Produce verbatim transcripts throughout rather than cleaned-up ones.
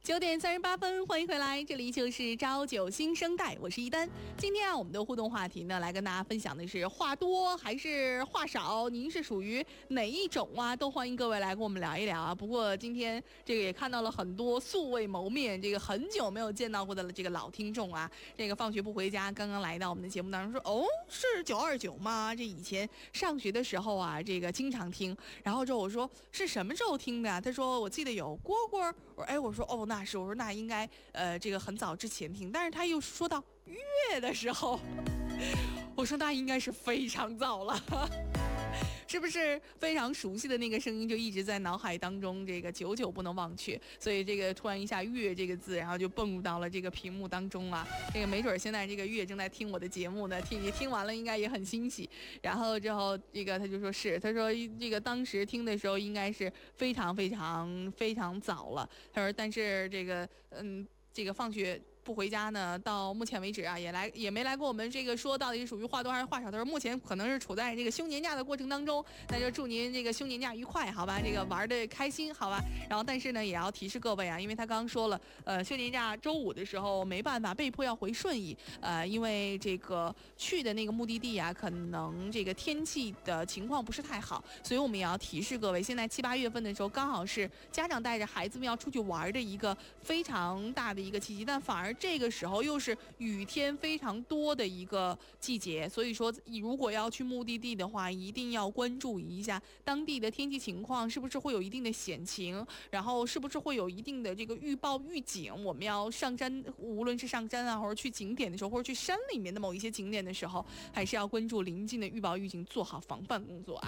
九点三十八分，欢迎回来，这里就是朝九新生代，我是一丹。今天啊，我们的互动话题呢，来跟大家分享的是话多还是话少？您是属于哪一种啊？都欢迎各位来跟我们聊一聊啊。不过今天这个也看到了很多素未谋面，这个很久没有见到过的这个老听众啊。这个放学不回家，刚刚来到我们的节目当中说，哦，是九二九吗？这以前上学的时候啊，这个经常听。然后之后我说是什么时候听的啊？他说我记得有蝈蝈。我说哎，我说哦那。那是我说那应该呃这个很早之前听，但是他又说到月的时候，我说那应该是非常早了，是不是非常熟悉的那个声音就一直在脑海当中这个久久不能忘却？所以这个突然一下月这个字，然后就蹦入到了这个屏幕当中啊。这个没准现在这个月正在听我的节目呢，听你听完了应该也很欣喜。然后之后这个他就说是，他说这个当时听的时候应该是非常非常非常早了。他说但是这个嗯这个放学不回家呢，到目前为止啊，也来也没来过我们这个说到底是属于话多还是话少。他说目前可能是处在这个休年假的过程当中，那就祝您这个休年假愉快，好吧？这个玩的开心，好吧？然后但是呢，也要提示各位啊，因为他刚刚说了，呃，休年假周五的时候没办法，被迫要回顺义，呃，因为这个去的那个目的地啊，可能这个天气的情况不是太好，所以我们也要提示各位，现在七八月份的时候，刚好是家长带着孩子们要出去玩的一个非常大的一个契机，但反而这个时候又是雨天非常多的一个季节，所以说如果要去目的地的话，一定要关注一下当地的天气情况，是不是会有一定的险情，然后是不是会有一定的这个预报预警。我们要上山，无论是上山啊，或者去景点的时候，或者去山里面的某一些景点的时候，还是要关注临近的预报预警，做好防范工作啊。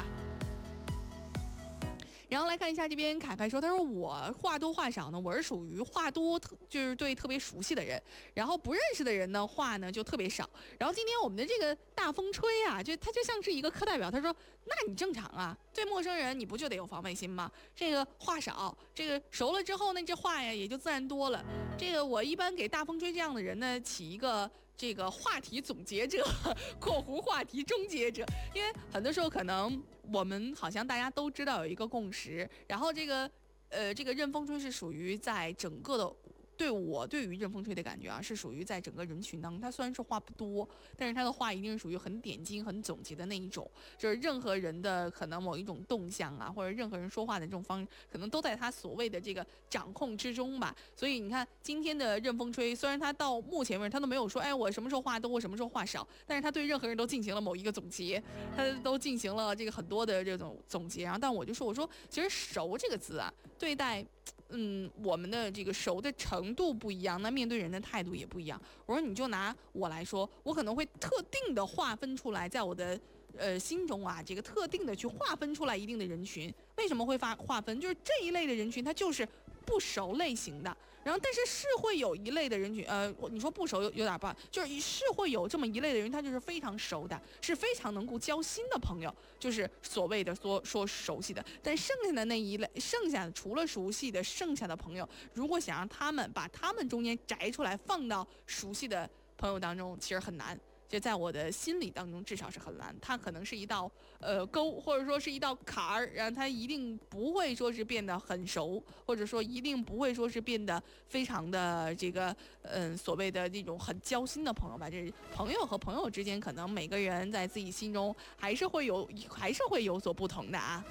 然后来看一下这边凯派说，他说我话多话少呢，我是属于话多就是对特别熟悉的人，然后不认识的人呢话呢就特别少。然后今天我们的这个大风吹啊，就他就像是一个课代表，他说那你正常啊，对陌生人你不就得有防备心吗？这个话少，这个熟了之后呢，这话呀也就自然多了。这个我一般给大风吹这样的人呢起一个这个话题总结者括弧话题终结者，因为很多时候可能我们好像大家都知道有一个共识，然后这个呃这个任风吹是属于在整个的。对我对于任风吹的感觉啊，是属于在整个人群当中，他虽然是话不多，但是他的话一定是属于很点睛、很总结的那一种，就是任何人的可能某一种动向啊，或者任何人说话的这种方式，可能都在他所谓的这个掌控之中吧。所以你看今天的任风吹，虽然他到目前为止他都没有说，哎，我什么时候话多，我什么时候话少，但是他对任何人都进行了某一个总结，他都进行了这个很多的这种总结。然后，但我就说，我说其实熟这个字啊，对待。嗯，我们的这个熟的程度不一样，那面对人的态度也不一样。我说你就拿我来说，我可能会特定的划分出来，在我的呃心中啊，这个特定的去划分出来一定的人群。为什么会发划分？就是这一类的人群，他就是不熟类型的。然后，但是是会有一类的人群，呃，你说不熟有有点不好，就是是会有这么一类的人，他就是非常熟的，是非常能够交心的朋友，就是所谓的说说熟悉的。但剩下的那一类，剩下的除了熟悉的，剩下的朋友，如果想让他们把他们中间摘出来放到熟悉的朋友当中，其实很难。就在我的心理当中，至少是很难。它可能是一道呃沟，或者说是一道坎儿，然后它一定不会说是变得很熟，或者说一定不会说是变得非常的这个嗯、呃、所谓的那种很交心的朋友吧。这朋友和朋友之间，可能每个人在自己心中还是会有还是会有所不同的啊。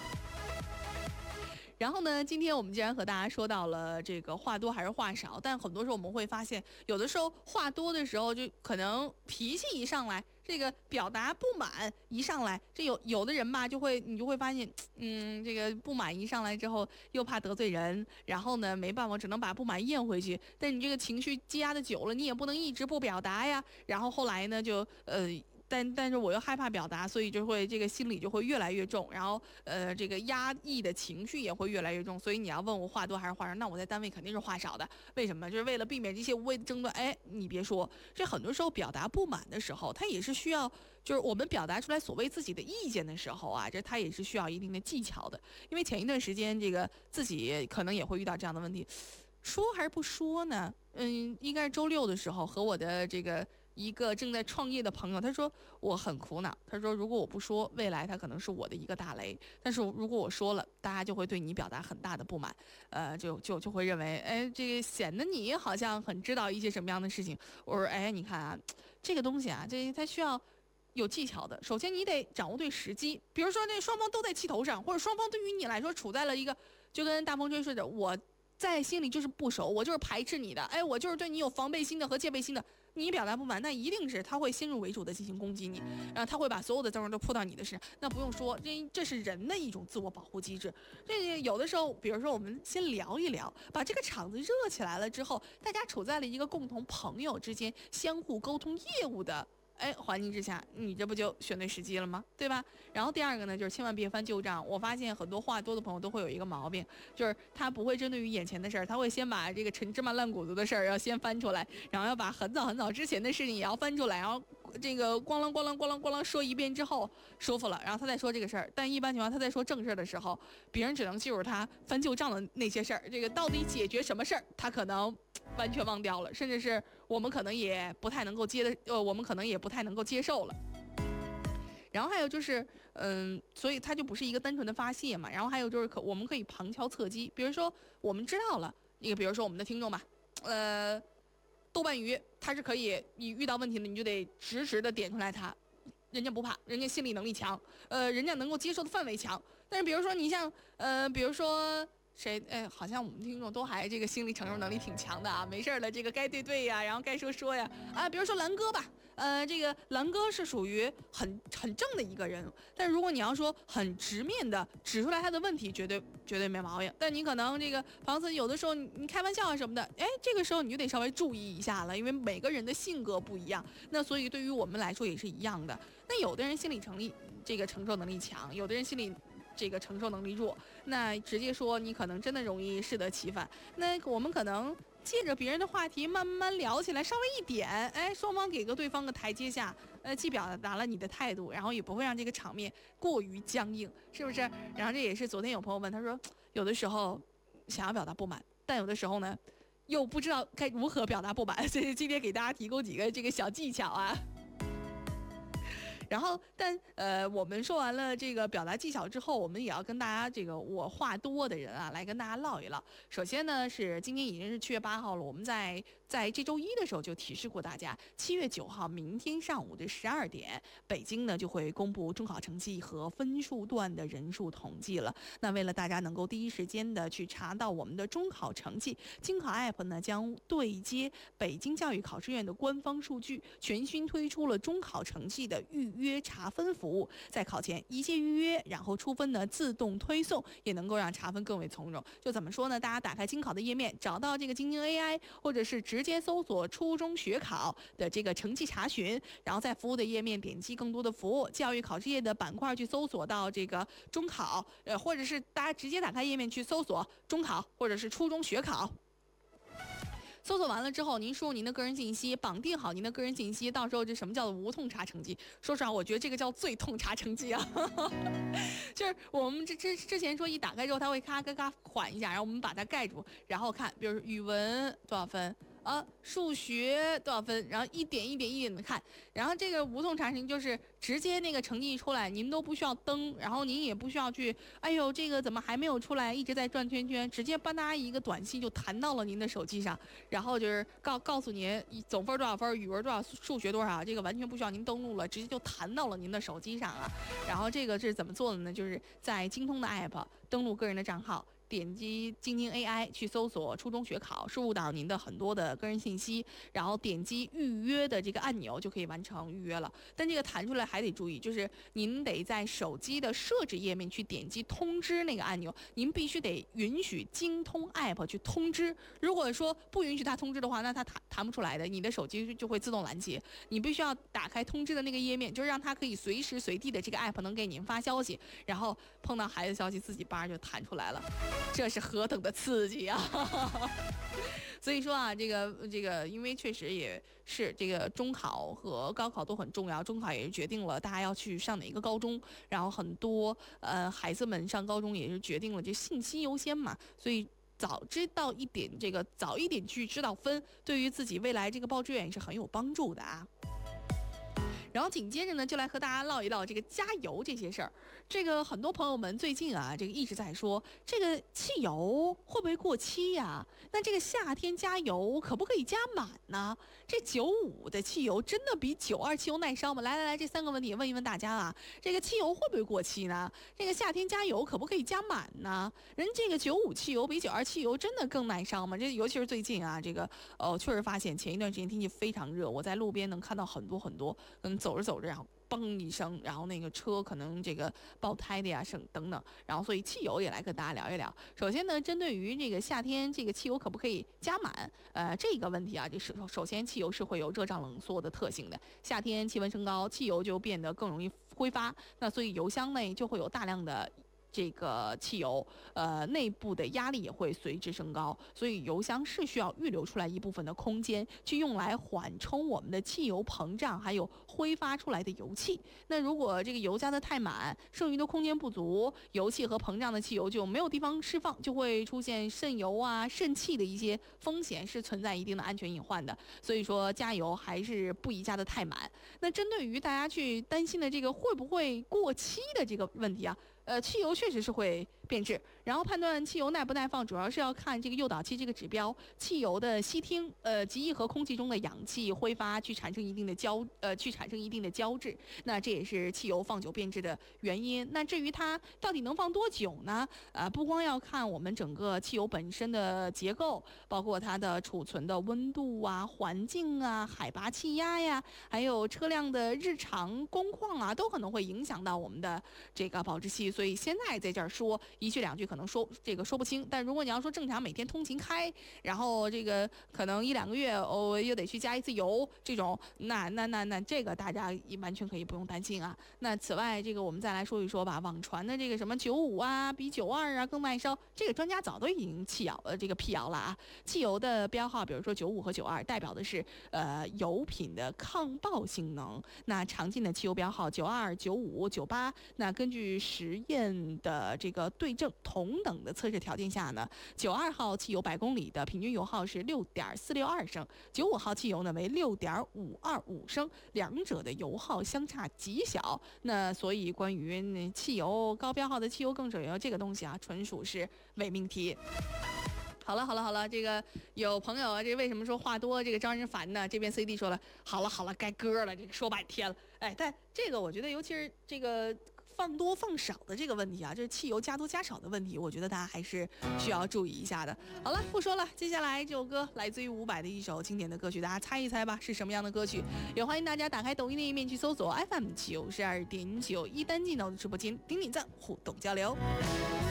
然后呢，今天我们既然和大家说到了这个话多还是话少，但很多时候我们会发现，有的时候话多的时候，就可能脾气一上来，这个表达不满一上来，这有有的人吧，就会你就会发现，嗯，这个不满一上来之后，又怕得罪人，然后呢，没办法，只能把不满咽回去。但你这个情绪积压的久了，你也不能一直不表达呀。然后后来呢，就呃。但但是我又害怕表达，所以就会这个心理就会越来越重，然后呃这个压抑的情绪也会越来越重。所以你要问我话多还是话少，那我在单位肯定是话少的。为什么？就是为了避免这些无谓的争论。哎，你别说，这很多时候表达不满的时候，它也是需要，就是我们表达出来所谓自己的意见的时候啊，这它也是需要一定的技巧的。因为前一段时间这个自己可能也会遇到这样的问题，说还是不说呢？嗯，应该是周六的时候和我的这个。 一个正在创业的朋友，他说我很苦恼，他说如果我不说，未来他可能是我的一个大雷，但是如果我说了，大家就会对你表达很大的不满，呃，就就就会认为，哎，这个显得你好像很知道一些什么样的事情。我说，哎，你看啊，这个东西啊，这它需要有技巧的。首先，你得掌握对时机，比如说这双方都在气头上，或者双方对于你来说处在了一个就跟大风吹似的，我在心里就是不熟，我就是排斥你的，哎，我就是对你有防备心的和戒备心的。你表达不满，那一定是他会先入为主的进行攻击你，然后他会把所有的责任都扑到你的身上。那不用说，这这是人的一种自我保护机制。这有的时候，比如说我们先聊一聊，把这个场子热起来了之后，大家处在了一个共同朋友之间相互沟通业务的哎环境之下，你这不就选对时机了吗？对吧？然后第二个呢，就是千万别翻旧账。我发现很多话多的朋友都会有一个毛病，就是他不会针对于眼前的事儿，他会先把这个陈芝麻烂谷子的事儿要先翻出来，然后要把很早很早之前的事情也要翻出来，然后这个咣啷咣啷咣啷咣啷说一遍之后舒服了，然后他再说这个事儿。但一般情况他在说正事儿的时候，别人只能记住他翻旧账的那些事儿，这个到底解决什么事儿，他可能完全忘掉了，甚至是我们可能也不太能够接的，呃，我们可能也不太能够接受了。然后还有就是，嗯，所以它就不是一个单纯的发泄嘛。然后还有就是可我们可以旁敲侧击，比如说我们知道了一个，比如说我们的听众吧，呃，豆瓣鱼它是可以，你遇到问题了你就得直直的点出来它，人家不怕，人家心理能力强，呃，人家能够接受的范围强。但是比如说你像，呃，比如说。谁哎，好像我们听众都还这个心理承受能力挺强的啊，没事的，这个该对对呀，然后该说说呀，啊，比如说蓝哥吧，呃，这个蓝哥是属于很很正的一个人，但如果你要说很直面的指出来他的问题，绝对绝对没毛病。但你可能这个房子有的时候你你开玩笑啊什么的，哎，这个时候你就得稍微注意一下了，因为每个人的性格不一样，那所以对于我们来说也是一样的。那有的人心理承力这个承受能力强，有的人心理。这个承受能力弱，那直接说你可能真的容易适得其反。那我们可能借着别人的话题慢慢聊起来，稍微一点，哎，双方给个对方个台阶下，呃，既表达了你的态度，然后也不会让这个场面过于僵硬，是不是？然后这也是昨天有朋友问他说，有的时候想要表达不满，但有的时候呢，又不知道该如何表达不满，所以今天给大家提供几个这个小技巧啊。然后，但呃，我们说完了这个表达技巧之后，我们也要跟大家这个我话多的人啊，来跟大家唠一唠。首先呢，是今天已经是七月八号了，我们在在这周一的时候就提示过大家，七月九号明天上午的十二点，北京呢就会公布中考成绩和分数段的人数统计了。那为了大家能够第一时间的去查到我们的中考成绩，京考 A P P 呢将对接北京教育考试院的官方数据，全新推出了中考成绩的预约查分服务，在考前一键预约，然后出分呢自动推送，也能够让查分更为从容。就怎么说呢？大家打开京考的页面，找到这个京津 A I， 或者是直接搜索初中学考的这个成绩查询，然后在服务的页面点击更多的服务，教育考试页的板块去搜索到这个中考，呃，或者是大家直接打开页面去搜索中考或者是初中学考。搜索完了之后，您输入您的个人信息，绑定好您的个人信息，到时候这什么叫做无痛查成绩？说实话，我觉得这个叫最痛查成绩啊，就是我们之之之前说一打开之后，它会咔咔咔缓一下，然后我们把它盖住，然后看，比如语文多少分。啊，数学多少分？然后一点一点一点的看，然后这个无痛查询就是直接那个成绩一出来，您都不需要登，然后您也不需要去，哎呦，这个怎么还没有出来？一直在转圈圈，直接吧嗒一个短信就弹到了您的手机上，然后就是告告诉您总分多少分，语文多少，数学多少，这个完全不需要您登录了，直接就弹到了您的手机上了。然后这个是怎么做的呢？就是在京通的 A P P 登录个人的账号。点击京津 A I 去搜索初中学考，输入到您的很多的个人信息，然后点击预约的这个按钮就可以完成预约了。但这个弹出来还得注意，就是您得在手机的设置页面去点击通知那个按钮，您必须得允许京通 A P P 去通知。如果说不允许它通知的话，那它弹弹不出来的，你的手机就会自动拦截。你必须要打开通知的那个页面，就是让它可以随时随地的这个 A P P 能给您发消息，然后碰到孩子消息自己叭就弹出来了。这是何等的刺激啊！所以说啊，这个这个，因为确实也是这个中考和高考都很重要，中考也是决定了大家要去上哪个高中，然后很多呃孩子们上高中也是决定了这信息优先嘛，所以早知道一点这个早一点去知道分，对于自己未来这个报志愿也是很有帮助的啊。然后紧接着呢，就来和大家唠一唠这个加油这些事儿。这个很多朋友们最近啊，这个一直在说，这个汽油会不会过期呀？那这个夏天加油可不可以加满呢？这九五的汽油真的比九二汽油耐烧吗？来来来，这三个问题问一问大家啊。这个汽油会不会过期呢？这个夏天加油可不可以加满呢？人这个九五汽油比九二汽油真的更耐烧吗？这尤其是最近啊，这个呃，确实发现前一段时间天气非常热，我在路边能看到很多很多，嗯，走着走着然后嘣一声，然后那个车可能这个爆胎的呀，省等等，然后所以汽油也来跟大家聊一聊。首先呢，针对于这个夏天这个汽油可不可以加满，呃，这个问题啊，这首首先汽油是会有热胀冷缩的特性的，夏天气温升高，汽油就变得更容易挥发，那所以油箱内就会有大量的这个汽油，呃，内部的压力也会随之升高，所以油箱是需要预留出来一部分的空间，去用来缓冲我们的汽油膨胀，还有挥发出来的油气。那如果这个油加的太满，剩余的空间不足，油气和膨胀的汽油就没有地方释放，就会出现渗油啊、渗气的一些风险，是存在一定的安全隐患的。所以说，加油还是不宜加的太满。那针对于大家去担心的这个会不会过期的这个问题啊，呃，汽油确实是会变质，然后判断汽油耐不耐放，主要是要看这个诱导器这个指标，汽油的烯烃，呃，极易和空气中的氧气挥发，去产生一定的胶，呃，去产生一定的胶质。那这也是汽油放久变质的原因。那至于它到底能放多久呢？呃，不光要看我们整个汽油本身的结构，包括它的储存的温度啊、环境啊、海拔气压呀，还有车辆的日常工况啊，都可能会影响到我们的这个保质期。所以现在在这儿说一句两句可能说这个说不清，但如果你要说正常每天通勤开，然后这个可能一两个月哦又得去加一次油，这种那那那那这个大家完全可以不用担心啊。那此外，这个我们再来说一说吧，网传的这个什么九五啊比九二啊更耐烧，这个专家早都已经弃谣呃这个辟谣了啊。汽油的标号，比如说九五和九二，代表的是呃油品的抗爆性能。那常见的汽油标号九二、九五、九八，那根据实验的这个对证同等的测试条件下呢，九二号汽油百公里的平均油耗是六点四六二升，九五号汽油呢为六点五二五升，两者的油耗相差极小。那所以关于汽油高标号的汽油更省油这个东西啊，纯属是伪命题。好了好了好了，这个有朋友啊，这为什么说话多这个招人烦呢？这边 C D 说了，好了好了，该歌了，这个说半天了。哎，但这个我觉得，尤其是这个放多放少的这个问题啊，就是汽油加多加少的问题，我觉得大家还是需要注意一下的。好了，不说了，接下来这首歌来自于伍佰的一首经典的歌曲，大家猜一猜吧，是什么样的歌曲？也欢迎大家打开抖音的页面去搜索 F M 九十二点九一单进到的直播间，点点赞，互动交流。